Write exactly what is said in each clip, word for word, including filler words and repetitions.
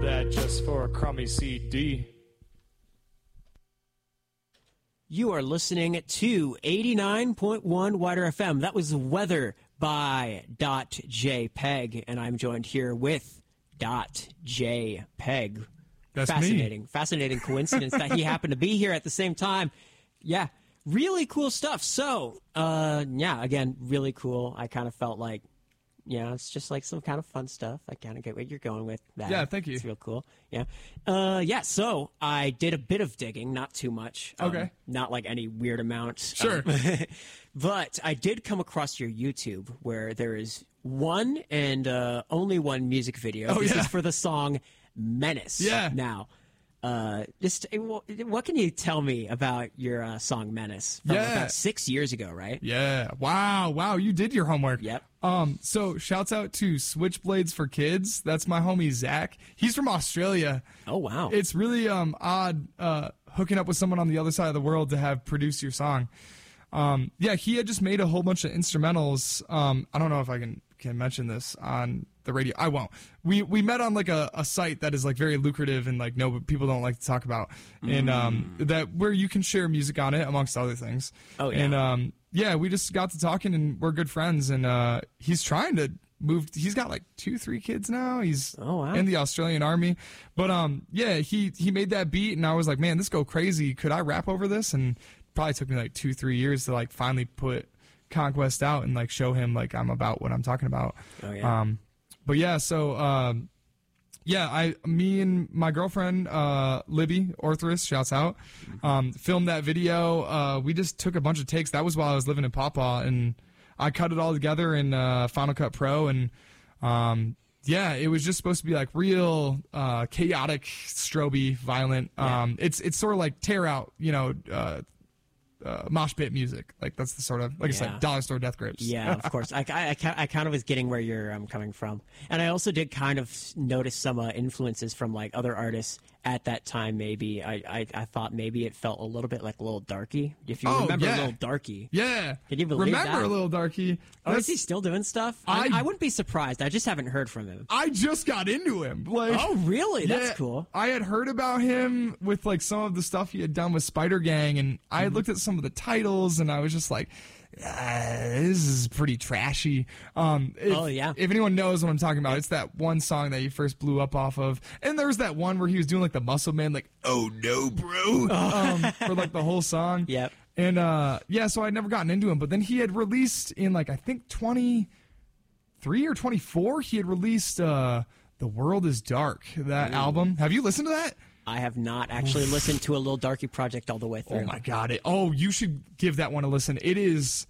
that just for a crummy C D. You are listening to eighty-nine point one Wider F M. That was Weather by Dot JPEG, and I'm joined here with Dot JPEG. That's fascinating, me. fascinating coincidence that he happened to be here at the same time. Yeah, really cool stuff. So, uh, yeah, again, really cool. I kind of felt like, yeah, it's just like some kind of fun stuff. I kind of get what you're going with. That. Yeah, thank you. It's real cool. Yeah. Uh, yeah, so I did a bit of digging, not too much. Um, Okay. Not like any weird amount. Sure. Um, but I did come across your YouTube where there is one and uh, only one music video. Oh, this yeah. is for the song Menace. Yeah. Now, uh, just uh, what can you tell me about your uh, song Menace from Yeah. about six years ago, right? Yeah. Wow. Wow. You did your homework. Yep. Um. So shouts out to Switchblades for Kids. That's my homie Zach. He's from Australia. Oh, wow. It's really um odd uh hooking up with someone on the other side of the world to have produced your song. Um. Yeah. He had just made a whole bunch of instrumentals. Um. I don't know if I can can mention this on the radio. I won't. We we met on like a, a site that is like very lucrative and like no people don't like to talk about, and um that where you can share music on it amongst other things. Oh, yeah. And um yeah, we just got to talking and we're good friends, and uh he's trying to move. He's got like two three kids now. He's Oh, wow. in the Australian Army, but um yeah he he made that beat and I was like, man, this go crazy. Could I rap over this? And probably took me like two three years to like finally put Conquest out and like show him like I'm about what I'm talking about. Oh, yeah. Um, but yeah, so um, yeah, I, me and my girlfriend uh, Libby Orthrus, shouts out, um, filmed that video. Uh, we just took a bunch of takes. That was while I was living in Pawpaw, and I cut it all together in uh, Final Cut Pro, and um, yeah, it was just supposed to be like real uh, chaotic, stroby, violent. Um, it's it's sort of like Tear Out, you know. Uh, Uh, mosh pit music, like that's the sort of like I Yeah. said, dollar store death grips. Yeah, of course. I, I, I, ki- I kind of was getting where you're um, coming from. And I also did kind of notice some uh, influences from like other artists at that time, maybe. I, I, I thought maybe it felt a little bit like Lil Darky. If you Oh, remember yeah. Lil Darky. Yeah. Can you believe Remember that? a little Darky? Oh, That's- is he still doing stuff? I, I- I wouldn't be surprised. I just haven't heard from him. I just got into him. Like, Oh, really? That's yeah, cool. I had heard about him with like some of the stuff he had done with Spider Gang, and I Mm-hmm. had looked at some of the titles, and I was just like, ah, "This is pretty trashy." Um, if, Oh, yeah. If anyone knows what I'm talking about, it's that one song that he first blew up off of, and there was that one where he was doing like the Muscle Man, like, "Oh no, bro," um, for like the whole song. Yep. And uh, yeah, so I'd never gotten into him, but then he had released in like I think twenty-three or twenty-four, he had released uh, "The World Is Dark," that album. Have you listened to that? I have not actually listened to a Lil Darky project all the way through. Oh my god! It, oh, you should give that one a listen. It is,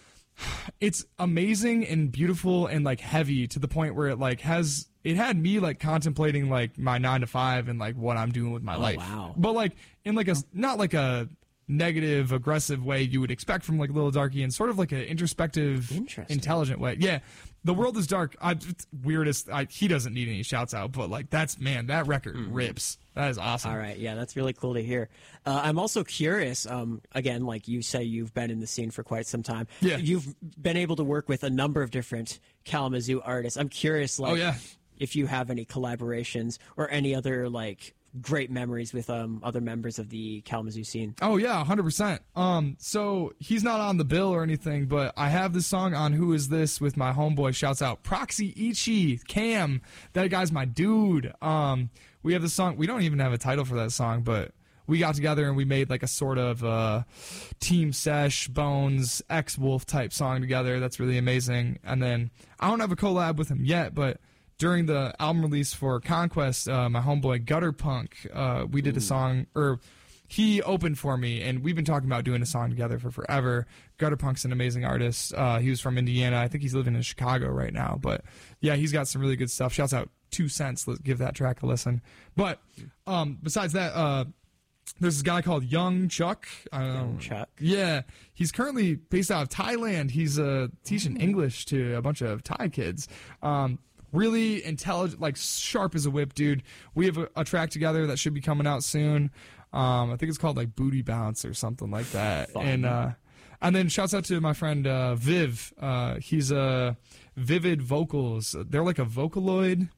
it's amazing and beautiful and like heavy to the point where it like has it had me like contemplating like my nine to five and like what I'm doing with my life. wow. But like in like a not like a negative aggressive way you would expect from like Lil Darky, and sort of like an introspective, Interesting. intelligent way. Yeah, The World Is Dark. I, it's weirdest. I, he doesn't need any shouts out, but like that's man, that record rips. That is awesome. All right, yeah, that's really cool to hear. Uh, I'm also curious. Um, again, like you say, you've been in the scene for quite some time. Yeah. You've been able to work with a number of different Kalamazoo artists. I'm curious, like, Oh, yeah. if you have any collaborations or any other like great memories with um other members of the Kalamazoo scene. Oh yeah, one hundred percent. Um, so he's not on the bill or anything, but I have this song on "Who Is This" with my homeboy. Shouts out Proxy Ichi Cam. That guy's my dude. Um, we have this song. We don't even have a title for that song, but we got together and we made like a sort of uh, Team Sesh, Bones, X Wolf type song together. That's really amazing. And then I don't have a collab with him yet, but during the album release for Conquest, uh, my homeboy Gutter Punk, uh, we did a song, or he opened for me, and we've been talking about doing a song together for forever. Gutter Punk's an amazing artist. Uh, he was from Indiana. I think he's living in Chicago right now. But yeah, he's got some really good stuff. Shouts out Two Cents. Let's give that track a listen. But um, besides that, uh, there's this guy called Young Chuck. Young Chuck. Yeah, he's currently based out of Thailand. He's uh, teaching English to a bunch of Thai kids. Um, really intelligent, like sharp as a whip, dude. We have a, a track together that should be coming out soon. Um, I think it's called like Booty Bounce or something like that. Fun. And uh, and then shouts out to my friend uh, Viv. Uh, he's a uh, Vivid Vocals. They're like a Vocaloid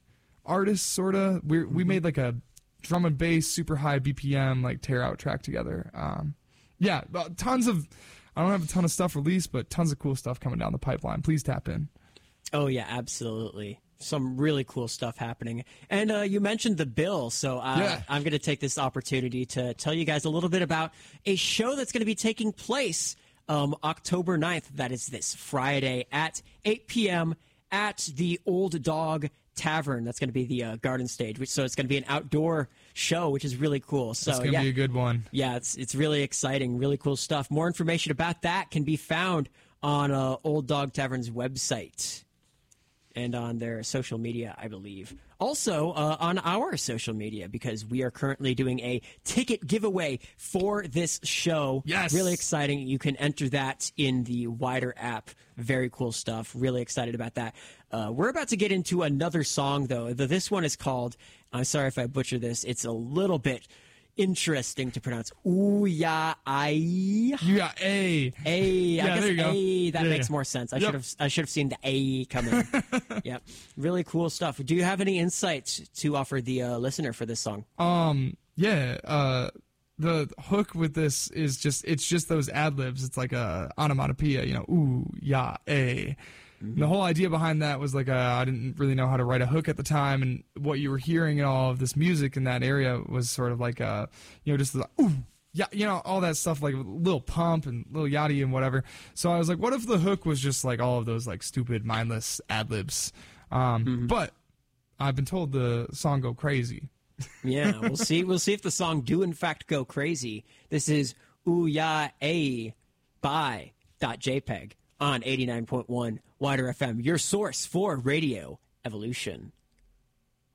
artists, sort of. We we made like a drum and bass, super high B P M, like tear out track together. Um, yeah, tons of. I don't have a ton of stuff released, but tons of cool stuff coming down the pipeline. Please tap in. Oh yeah, absolutely. Some really cool stuff happening. And uh, you mentioned the bill, so uh, Yeah. I'm going to take this opportunity to tell you guys a little bit about a show that's going to be taking place um, October ninth. That is this Friday at eight p.m. at the Old Dog Tavern. That's going to be the uh, garden stage. which- So it's going to be an outdoor show, which is really cool. So It's gonna yeah, be a good one. yeah, it's it's really exciting, really cool stuff. More information about that can be found on uh, Old Dog Tavern's website and on their social media, I believe. Also uh, on our social media, because we are currently doing a ticket giveaway for this show. Yes. Really exciting. You can enter that in the Wider app. Very cool stuff. Really excited about that. Uh, we're about to get into another song, though. The- This one is called, I'm sorry if I butcher this, it's a little bit interesting to pronounce. Ooh, yeah, I. You got A. A, Yeah, I guess there you go. A, that Yeah, makes yeah. more sense. I Yep. should have I should have seen the A come in. Yep. Really cool stuff. Do you have any insights to offer the uh, listener for this song? Um, yeah, uh, the hook with this is just, it's just those ad libs. It's like a onomatopoeia, you know, ooh, yeah, a. Mm-hmm. The whole idea behind that was like, uh, I didn't really know how to write a hook at the time. And what you were hearing in all of this music in that area was sort of like, uh, you know, just the, ooh, yeah, you know, all that stuff, like Lil Pump and Lil Yachty and whatever. So I was like, what if the hook was just like all of those like stupid, mindless ad libs? Um, Mm-hmm. But I've been told the song go crazy. Yeah, we'll see. We'll see if the song do in fact go crazy. This is Ooh Ya A by .jpeg on eighty-nine point one Wider F M, your source for Radio Evolution.